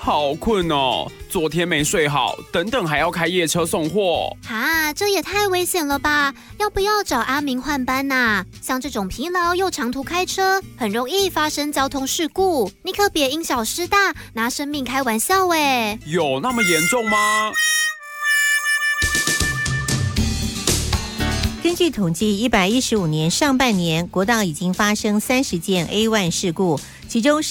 好困哦，昨天没睡好，等等还要开夜车送货。 这也太危险了吧？要不要找阿明换班啊？像这种疲劳又长途开车，很容易发生交通事故，你可别因小失大，拿生命开玩笑耶。 有那么严重吗？ 根据统计，115年上半年，国道已经发生30件 A1 事故，其中